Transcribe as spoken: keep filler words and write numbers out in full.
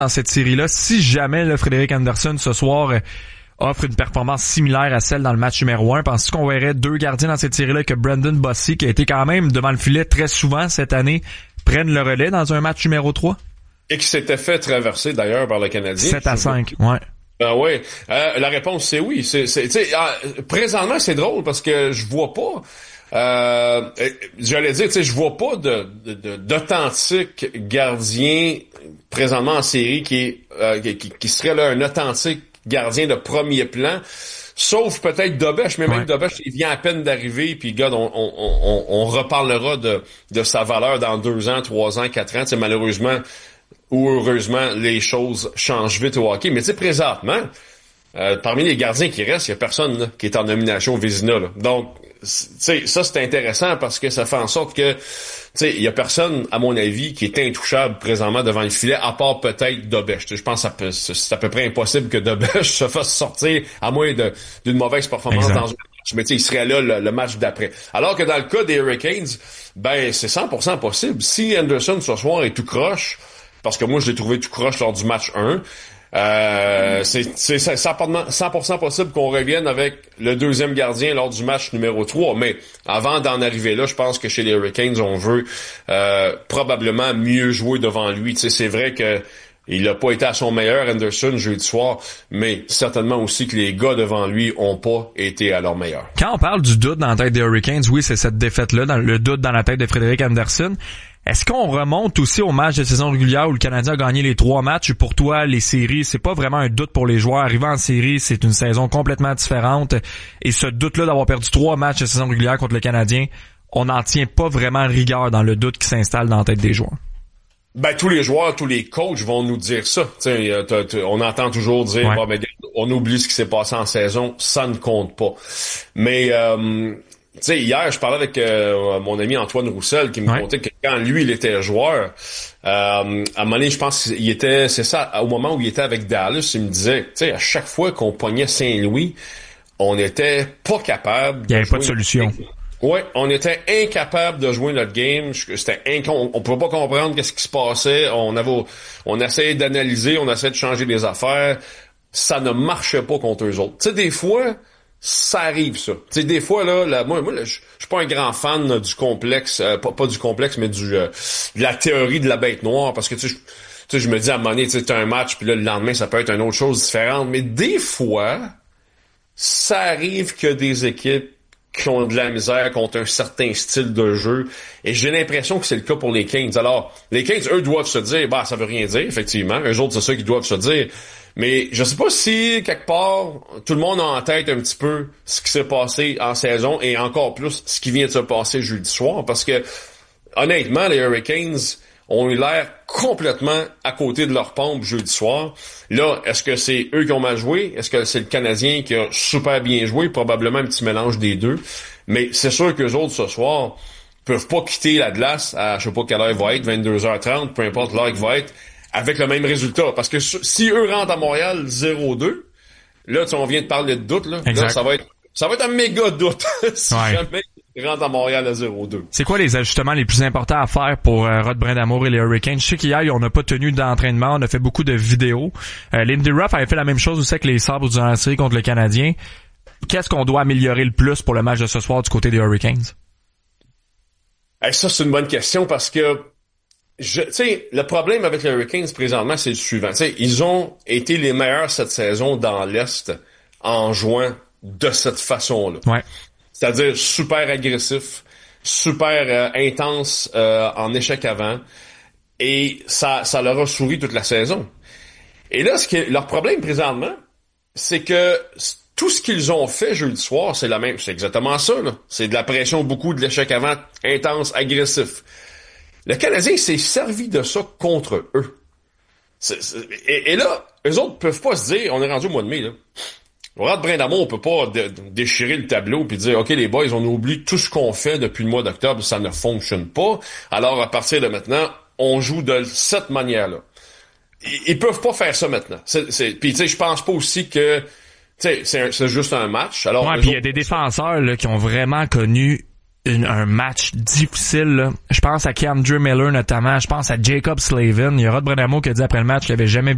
dans cette série-là, si jamais là, Frédéric Andersen ce soir euh, offre une performance similaire à celle dans le match numéro un, penses-tu qu'on verrait deux gardiens dans cette série-là que Brendan Bossy, qui a été quand même devant le filet très souvent cette année, prenne le relais dans un match numéro trois? Et qui s'était fait traverser d'ailleurs par le Canadien. sept à cinq, ouais. Ben oui, euh, la réponse c'est oui. C'est, c'est, tu sais, euh, présentement c'est drôle parce que je vois pas. Euh, j'allais dire, tu sais, je vois pas de, de, de d'authentique gardien présentement en série qui est euh, qui, qui serait là un authentique gardien de premier plan. Sauf peut-être Dobech, mais même ouais. Dobech, il vient à peine d'arriver, puis gars, on, on, on, on reparlera de, de sa valeur dans deux ans, trois ans, quatre ans. Tu sais, malheureusement ou heureusement, les choses changent vite au hockey. Mais tu sais, présentement, euh, parmi les gardiens qui restent, il y a personne là, qui est en nomination au Vezina. Là. Donc, tu sais, ça c'est intéressant parce que ça fait en sorte que, tu sais, il y a personne, à mon avis, qui est intouchable présentement devant le filet, à part peut-être Dobech. Je pense que c'est à peu près impossible que Dobech se fasse sortir, à moins de, d'une mauvaise performance exact. Dans un match. Mais tu sais, il serait là le, le match d'après. Alors que dans le cas des Hurricanes, ben c'est cent pour cent possible. Si Anderson ce soir est tout croche, parce que moi, je l'ai trouvé tout croche lors du match un. Euh, c'est, c'est cent pour cent possible qu'on revienne avec le deuxième gardien lors du match numéro trois. Mais avant d'en arriver là, je pense que chez les Hurricanes, on veut euh, probablement mieux jouer devant lui. Tu sais, c'est vrai que il n'a pas été à son meilleur, Anderson, jeudi soir, mais certainement aussi que les gars devant lui ont pas été à leur meilleur. Quand on parle du doute dans la tête des Hurricanes, oui, c'est cette défaite-là, dans le doute dans la tête de Frédéric Andersen. Est-ce qu'on remonte aussi au match de saison régulière où le Canadien a gagné les trois matchs? Pour toi, les séries, c'est pas vraiment un doute pour les joueurs. Arriver en série, c'est une saison complètement différente. Et ce doute-là d'avoir perdu trois matchs de saison régulière contre le Canadien, on n'en tient pas vraiment rigueur dans le doute qui s'installe dans la tête des joueurs. Ben, tous les joueurs, tous les coachs vont nous dire ça. T'sais, t'as, t'as, on entend toujours dire, ouais. Bon, ben, on oublie ce qui s'est passé en saison, ça ne compte pas. Mais, euh, tu sais, hier, je parlais avec euh, mon ami Antoine Roussel qui me ouais. contait que quand lui, il était joueur, euh, à un moment donné, je pense qu'il était, c'est ça, au moment où il était avec Dallas, il me disait, tu sais, à chaque fois qu'on pognait Saint-Louis, on était pas capable. Il n'y avait pas de solution. Ouais, on était incapable de jouer notre game. C'était incon... on pouvait pas comprendre qu'est-ce qui se passait. On avait, on essayait d'analyser, on essayait de changer les affaires. Ça ne marchait pas contre eux autres. Tu sais, des fois, ça arrive ça. Tu sais, des fois là, là moi, moi, là, je suis pas un grand fan là, du complexe, euh, pas, pas du complexe, mais du euh, de la théorie de la bête noire, parce que tu sais, tu sais, je me dis à un moment donné, tu sais, t'as un match, puis là le lendemain, ça peut être une autre chose différente. Mais des fois, ça arrive que des équipes qui ont de la misère contre un certain style de jeu. Et j'ai l'impression que c'est le cas pour les Kings. Alors, les Kings, eux, doivent se dire, bah, ça veut rien dire, effectivement. Eux autres, c'est ça qu'ils doivent se dire. Mais je sais pas si, quelque part, tout le monde a en tête un petit peu ce qui s'est passé en saison et encore plus ce qui vient de se passer jeudi soir. Parce que, honnêtement, les Hurricanes ont eu l'air complètement à côté de leur pompe jeudi soir. Là, est-ce que c'est eux qui ont mal joué? Est-ce que c'est le Canadien qui a super bien joué? Probablement un petit mélange des deux. Mais c'est sûr qu'eux autres, ce soir, peuvent pas quitter la glace à, je sais pas quelle heure il va être, vingt-deux heures trente, peu importe l'heure qu'il va être, avec le même résultat. Parce que si eux rentrent à Montréal zéro deux, là, tu on vient de parler de doute, là, là ça va être ça va être un méga doute si ouais. jamais ils rentrent à Montréal à zéro deux. C'est quoi les ajustements les plus importants à faire pour euh, Rod Brindamour et les Hurricanes? Je sais qu'hier, on n'a pas tenu d'entraînement, on a fait beaucoup de vidéos. Euh, Lindy Ruff avait fait la même chose aussi avec les Sabres durant la série contre le Canadien. Qu'est-ce qu'on doit améliorer le plus pour le match de ce soir du côté des Hurricanes? Hey, ça, c'est une bonne question parce que je, tu sais, le problème avec les Hurricanes présentement, c'est le suivant. Tu sais, ils ont été les meilleurs cette saison dans l'Est en jouant de cette façon-là. Ouais. C'est-à-dire super agressif, super euh, intense euh, en échec avant, et ça, ça leur a souri toute la saison. Et là, ce qui est, leur problème présentement, c'est que tout ce qu'ils ont fait jeudi soir, c'est la même, c'est exactement ça, là. C'est de la pression, beaucoup de l'échec avant, intense, agressif. Le Canadien s'est servi de ça contre eux. C'est, c'est, et, et là, eux autres peuvent pas se dire, on est rendu au mois de mai, là. Rod Brindamour, on peut pas dé- déchirer le tableau puis dire, OK, les boys, on oublie tout ce qu'on fait depuis le mois d'octobre, ça ne fonctionne pas. Alors, à partir de maintenant, on joue de cette manière-là. Ils, ils peuvent pas faire ça maintenant. C'est, c'est, puis, tu sais, je pense pas aussi que, tu sais, c'est, un, c'est juste un match. Alors, ouais, puis il y a des défenseurs là, qui ont vraiment connu Une, un match difficile, là. Je pense à Keandre Miller notamment, je pense à Jacob Slavin. Il y a Rod Brindamour qui a dit après le match qu'il avait jamais